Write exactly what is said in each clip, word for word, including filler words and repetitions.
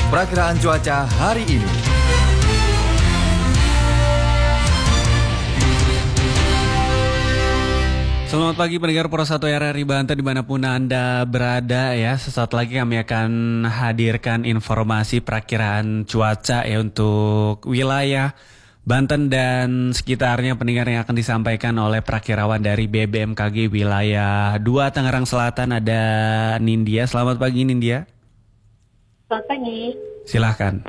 Perakiraan cuaca hari ini. Selamat pagi pendengar Pro satu R R I Banten dimanapun Anda berada ya. Sesaat lagi kami akan hadirkan informasi perakiraan cuaca ya untuk wilayah Banten dan sekitarnya pendengar yang akan disampaikan oleh perakirawan dari B B M K G wilayah dua Tangerang Selatan ada Nindya. Selamat pagi Nindya. Selamat pagi. Silahkan.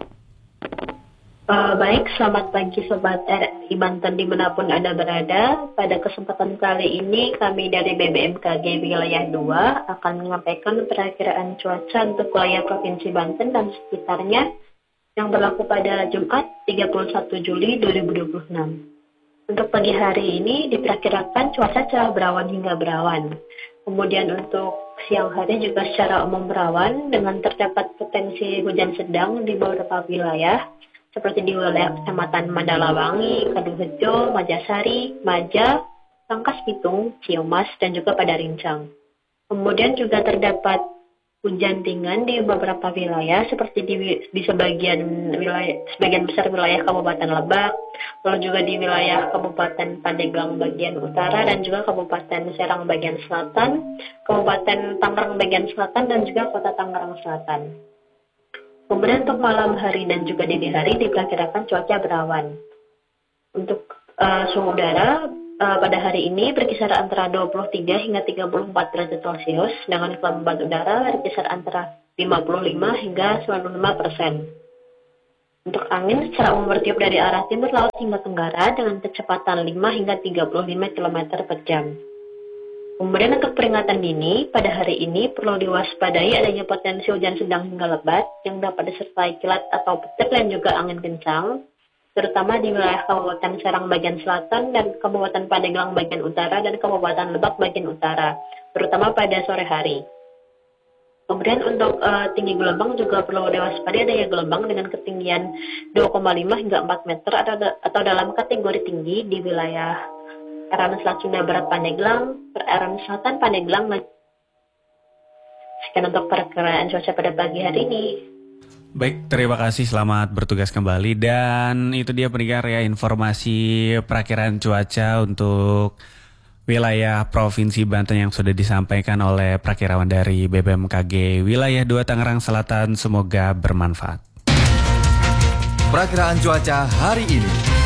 Uh, baik, selamat pagi Sobat R R I Banten dimanapun Anda berada. Pada kesempatan kali ini kami dari B B M K G wilayah dua akan menyampaikan perakiraan cuaca untuk wilayah Provinsi Banten dan sekitarnya yang berlaku pada Jumat tiga puluh satu Juli dua ribu dua puluh enam. Untuk pagi hari ini diperkirakan cuaca cerah berawan hingga berawan. Kemudian untuk siang hari juga secara umum berawan dengan terdapat potensi hujan sedang di beberapa wilayah seperti di wilayah Kecamatan Mandalawangi, Kaduhejo, Majasari, Maja, Rangkas Bitung, Ciumas, dan juga pada Rincang. Kemudian juga terdapat hujan ringan di beberapa wilayah seperti di, di sebagian wilayah sebagian besar wilayah Kabupaten Lebak, lalu juga di wilayah Kabupaten Pandeglang bagian utara dan juga Kabupaten Serang bagian selatan, Kabupaten Tangerang bagian selatan dan juga Kota Tangerang Selatan. Kemudian untuk malam hari dan juga dini hari diperkirakan cuaca berawan. Untuk uh, suhu udara uh, pada hari ini berkisar antara dua puluh tiga hingga tiga puluh empat derajat Celcius dengan kelembaban udara berkisar antara lima puluh lima hingga sembilan puluh lima persen. Untuk angin secara umum bertiup dari arah timur laut hingga tenggara dengan kecepatan lima hingga tiga puluh lima kilometer per jam. Kemudian untuk peringatan dini, pada hari ini perlu diwaspadai adanya potensi hujan sedang hingga lebat yang dapat disertai kilat atau petir dan juga angin kencang, terutama di wilayah Kabupaten Serang bagian selatan dan Kabupaten Pandeglang bagian utara dan Kabupaten Lebak bagian utara, terutama pada sore hari. Kemudian untuk uh, tinggi gelombang juga perlu diwaspadai adanya gelombang dengan ketinggian dua koma lima hingga empat meter atau, atau dalam kategori tinggi di wilayah perairan Selat Sunda Barat Pandeglang, perairan Selatan Pandeglang. Sekian untuk perakiraan cuaca pada pagi hari ini. Baik, terima kasih, selamat bertugas kembali. Dan itu dia pendengar ya informasi perakiraan cuaca untuk wilayah Provinsi Banten yang sudah disampaikan oleh perakirawan dari B B M K G wilayah dua Tangerang Selatan. Semoga bermanfaat. Perakiraan cuaca hari ini.